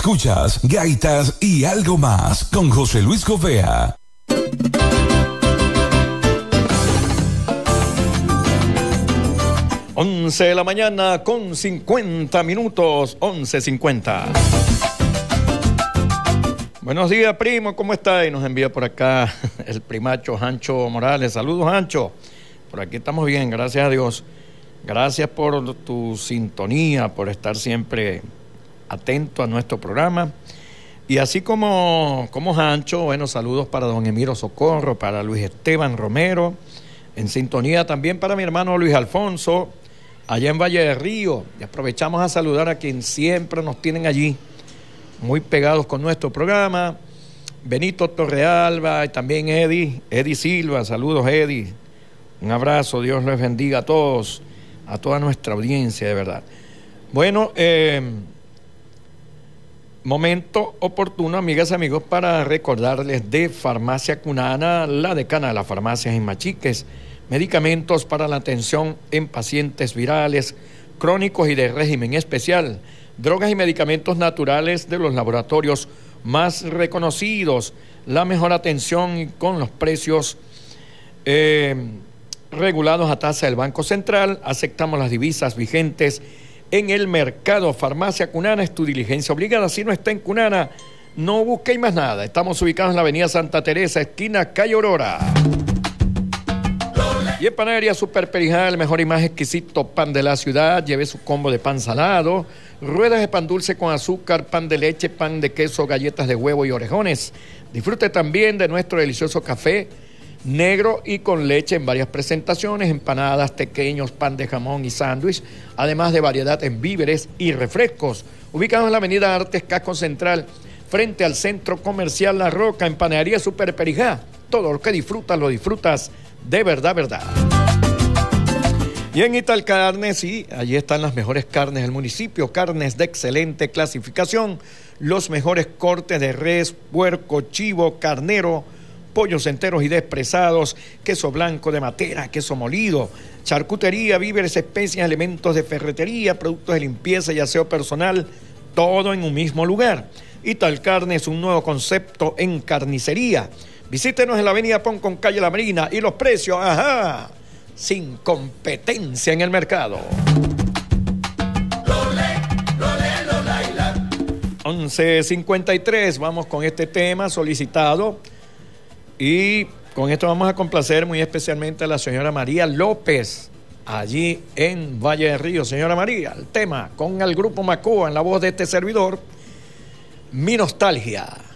Escuchas Gaitas y algo más con José Luis Gobea. Once de la mañana con 50 minutos, 11:50. Buenos días, primo, ¿cómo está? Y nos envía por acá el primacho Hancho Morales. Saludos, Hancho. Por aquí estamos bien, gracias a Dios. Gracias por tu sintonía, por estar siempre atento a nuestro programa. Y así como Hancho, bueno, saludos para don Emiro Socorro, para Luis Esteban Romero, en sintonía también para mi hermano Luis Alfonso, allá en Valle de Río. Y aprovechamos a saludar a quien siempre nos tienen allí, muy pegados con nuestro programa, Benito Torrealba y también Eddie Silva. Saludos, Eddie. Un abrazo, Dios les bendiga a todos, a toda nuestra audiencia, de verdad. Bueno, momento oportuno, amigas y amigos, para recordarles de Farmacia Cunana, la decana de las farmacias en Machiques. Medicamentos para la atención en pacientes virales, crónicos y de régimen especial. Drogas y medicamentos naturales de los laboratorios más reconocidos. La mejor atención y con los precios regulados a tasa del Banco Central. Aceptamos las divisas vigentes en el mercado. Farmacia Cunana es tu diligencia obligada. Si no está en Cunana, no busquéis más nada. Estamos ubicados en la avenida Santa Teresa, esquina Calle Aurora. Y en Panadería Super Perijá, el mejor y más exquisito pan de la ciudad. Lleve su combo de pan salado, ruedas de pan dulce con azúcar, pan de leche, pan de queso, galletas de huevo y orejones. Disfrute también de nuestro delicioso café negro y con leche en varias presentaciones, empanadas, pequeños, pan de jamón y sándwich, además de variedad en víveres y refrescos. Ubicados en la avenida Artes, Casco Central, frente al Centro Comercial La Roca, en Panadería Super Perijá. Todo lo que disfrutas, lo disfrutas de verdad, verdad. Y en Italcarnes, sí, allí están las mejores carnes del municipio, carnes de excelente clasificación, los mejores cortes de res, puerco, chivo, carnero, pollos enteros y despresados, queso blanco de Matera, queso molido, charcutería, víveres, especias, elementos de ferretería, productos de limpieza y aseo personal, todo en un mismo lugar. Italcarnes, un nuevo concepto en carnicería. Visítenos en la avenida Poncón, calle La Marina, y los precios, ajá, sin competencia en el mercado. 11:53, vamos con este tema solicitado. Y con esto vamos a complacer muy especialmente a la señora María López, allí en Valle de Río. Señora María, el tema con el grupo Macoa en la voz de este servidor, Mi Nostalgia.